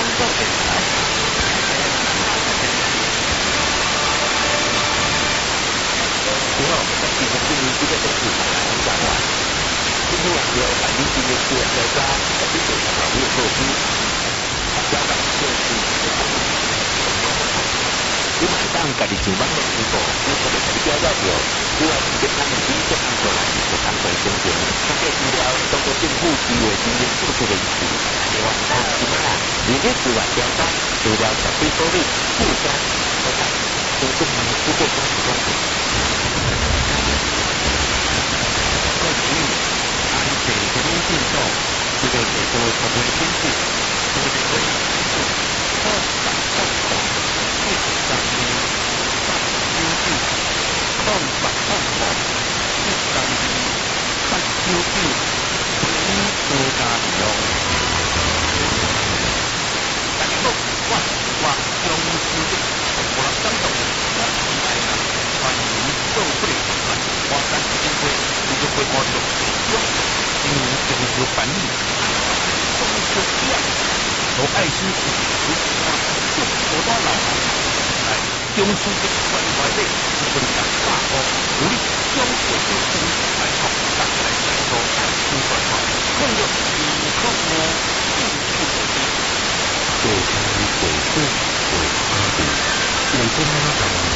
作电台。最后，咱继续进入这个电视台来讲话。今天晚上百名今天是在家，在这个场面做出，家长就是你买单家己上班的时候，你可能家己了解，主要是跟他们第一个安全来，就安全先行。这个资料通过政府机构进行做出的意思，希望大家你的资料调查，资料绝对保密，互相合作，都是我们不过公司关系。各领域安全和通讯上，这个给各位同为天赋，各位可以放胆放胆，不上心，放心地，放胆放胆，不上心，放心地，唯一多加利用。大家好，我中司的我张总，我期待呢，欢迎各位花3时间会，你就会我有因为中司管理，中司量，和爱心自己的就我到老来，中司的关怀内，是分享大方，鼓励中司